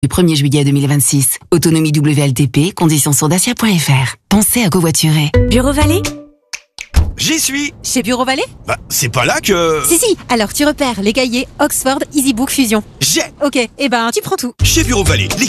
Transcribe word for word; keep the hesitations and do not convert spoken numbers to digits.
Du premier juillet deux mille vingt-six. Autonomie W L T P, conditions sur dacia point F R. Pensez à covoiturer. Bureau Vallée ? J'y suis. Chez Bureau Vallée ? Bah, c'est pas là que... Si, si. Alors, tu repères les cahiers Oxford EasyBook Fusion. J'ai. Ok, et ben, tu prends tout. Chez Bureau Vallée, les